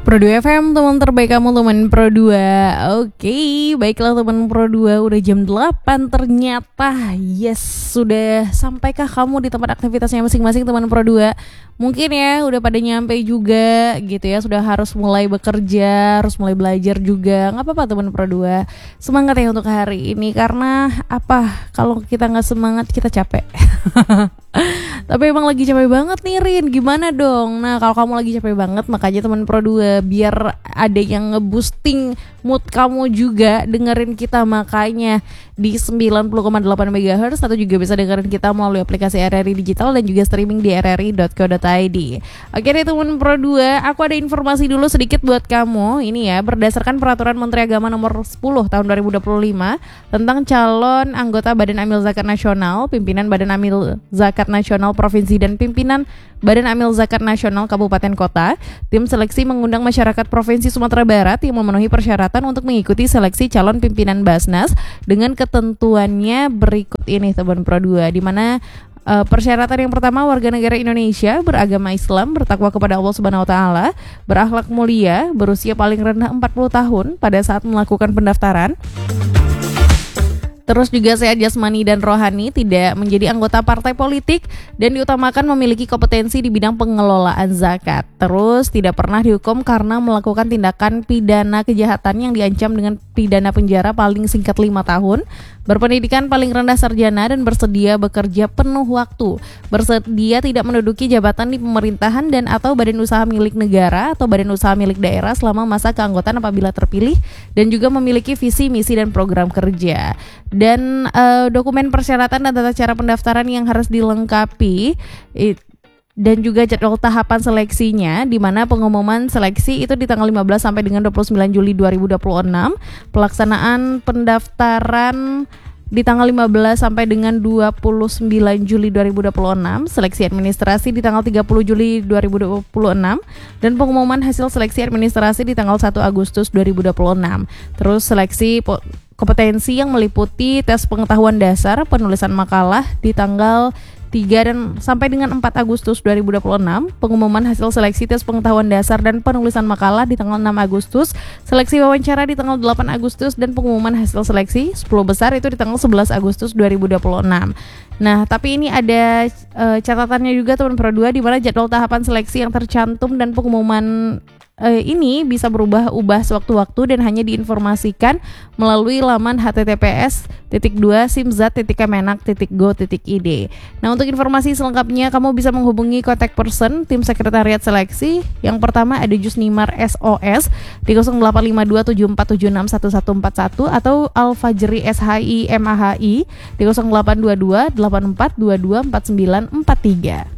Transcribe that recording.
Pro 2 FM, teman terbaik kamu, teman Pro 2. Oke, baiklah teman Pro 2, udah jam 8 ternyata. Yes, sudah sampaikah kamu di tempat aktivitasnya masing-masing teman Pro 2? Mungkin ya udah pada nyampe juga gitu ya, sudah harus mulai bekerja, harus mulai belajar juga. Gak apa-apa teman Pro 2, semangat ya untuk hari ini. Karena apa, kalau kita gak semangat kita capek. Tapi emang lagi capek banget nih Rin, gimana dong? Nah kalau kamu lagi capek banget, makanya teman Pro 2, biar ada yang nge-boosting mood kamu juga, dengerin kita makanya di 90,8 MHz, atau juga bisa dengerin kita melalui aplikasi RRI Digital dan juga streaming di rri.co.id. Oke deh teman Pro 2, aku ada informasi dulu sedikit buat kamu. Ini ya, berdasarkan Peraturan Menteri Agama nomor 10 tahun 2025 tentang calon anggota Badan Amil Zakat Nasional, pimpinan Badan Amil Zakat Nasional Provinsi dan pimpinan Badan Amil Zakat Nasional Kabupaten Kota, tim seleksi mengundang masyarakat Provinsi Sumatera Barat yang memenuhi persyaratan untuk mengikuti seleksi calon pimpinan Basnas dengan ketentuannya berikut ini teman Pro 2, di mana persyaratan yang pertama, warga negara Indonesia, beragama Islam, bertakwa kepada Allah Subhanahu wa taala, berakhlak mulia, berusia paling rendah 40 tahun pada saat melakukan pendaftaran. Terus juga sehat jasmani dan rohani, tidak menjadi anggota partai politik, dan diutamakan memiliki kompetensi di bidang pengelolaan zakat. Terus tidak pernah dihukum karena melakukan tindakan pidana kejahatan yang diancam dengan pidana penjara paling singkat 5 tahun, berpendidikan paling rendah sarjana, dan bersedia bekerja penuh waktu, bersedia tidak menduduki jabatan di pemerintahan dan atau badan usaha milik negara atau badan usaha milik daerah selama masa keanggotaan apabila terpilih, dan juga memiliki visi, misi, dan program kerja. Dan dokumen persyaratan dan tata cara pendaftaran yang harus dilengkapi, dan juga jadwal tahapan seleksinya, di mana pengumuman seleksi itu di tanggal 15 sampai dengan 29 Juli 2026, pelaksanaan pendaftaran di tanggal 15 sampai dengan 29 Juli 2026, seleksi administrasi di tanggal 30 Juli 2026, dan pengumuman hasil seleksi administrasi di tanggal 1 Agustus 2026. Terus seleksi kompetensi yang meliputi tes pengetahuan dasar, penulisan makalah di tanggal 3 dan sampai dengan 4 Agustus 2026, pengumuman hasil seleksi tes pengetahuan dasar dan penulisan makalah di tanggal 6 Agustus, seleksi wawancara di tanggal 8 Agustus, dan pengumuman hasil seleksi 10 besar itu di tanggal 11 Agustus 2026. Nah, tapi ini ada catatannya juga teman Pro 2, di mana jadwal tahapan seleksi yang tercantum dan pengumuman ini bisa berubah-ubah sewaktu-waktu dan hanya diinformasikan melalui laman https://simzat.kemenak.go.id. Nah, untuk informasi selengkapnya kamu bisa menghubungi contact person tim sekretariat seleksi. Yang pertama ada Jusnimar SOS di 085274761141 atau Alfajri SHI MAHI di 082284224943.